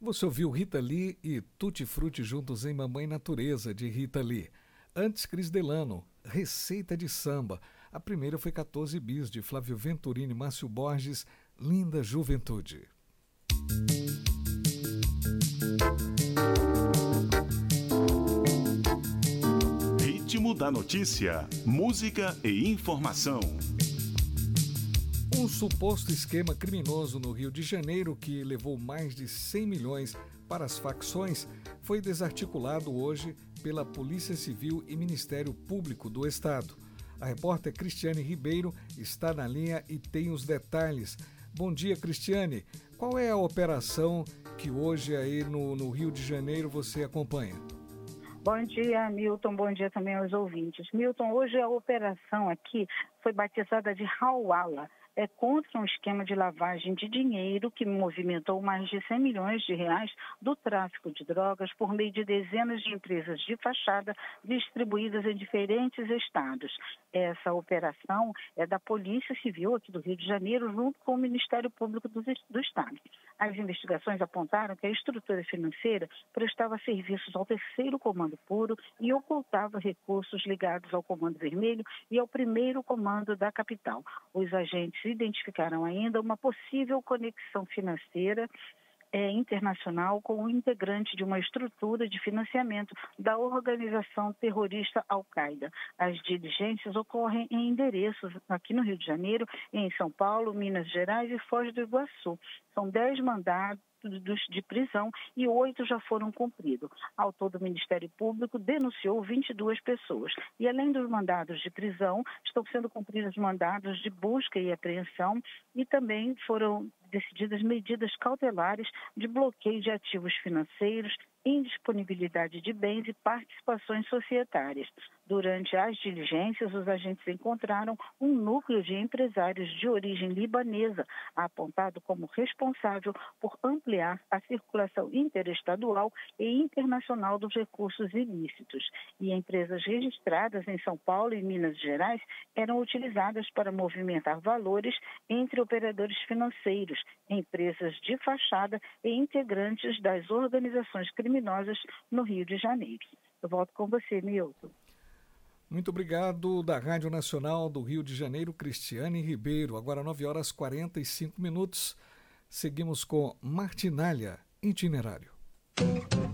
Você ouviu Rita Lee e Tutti Frutti juntos em Mamãe Natureza, de Rita Lee. Antes, Cris Delano, Receita de Samba. A primeira foi 14 bis, de Flávio Venturini e Márcio Borges, Linda Juventude. Ritmo da notícia, música e informação. Um suposto esquema criminoso no Rio de Janeiro que levou mais de 100 milhões para as facções foi desarticulado hoje pela Polícia Civil e Ministério Público do Estado. A repórter Cristiane Ribeiro está na linha e tem os detalhes. Bom dia, Cristiane. Qual é a operação que hoje aí no Rio de Janeiro você acompanha? Bom dia, Milton. Bom dia também aos ouvintes. Milton, hoje a operação aqui foi batizada de Hawala. É contra um esquema de lavagem de dinheiro que movimentou mais de 100 milhões de reais do tráfico de drogas por meio de dezenas de empresas de fachada distribuídas em diferentes estados. Essa operação é da Polícia Civil aqui do Rio de Janeiro, junto com o Ministério Público do Estado. As investigações apontaram que a estrutura financeira prestava serviços ao terceiro comando puro e ocultava recursos ligados ao comando vermelho e ao primeiro comando da capital. Os agentes identificaram ainda uma possível conexão financeira internacional com o integrante de uma estrutura de financiamento da organização terrorista Al-Qaeda. As diligências ocorrem em endereços aqui no Rio de Janeiro, em São Paulo, Minas Gerais e Foz do Iguaçu. São 10 mandados de prisão e 8 já foram cumpridos. Ao todo, o Ministério Público denunciou 22 pessoas. E além dos mandados de prisão, estão sendo cumpridos mandados de busca e apreensão e também foram decididas medidas cautelares de bloqueio de ativos financeiros, indisponibilidade de bens e participações societárias. Durante as diligências, os agentes encontraram um núcleo de empresários de origem libanesa, apontado como responsável por ampliar a circulação interestadual e internacional dos recursos ilícitos. E empresas registradas em São Paulo e Minas Gerais eram utilizadas para movimentar valores entre operadores financeiros, empresas de fachada e integrantes das organizações criminosas no Rio de Janeiro. Eu volto com você, Milton. Muito obrigado, da Rádio Nacional do Rio de Janeiro, Cristiane Ribeiro. Agora 9h45. Seguimos com Martinália, Itinerário.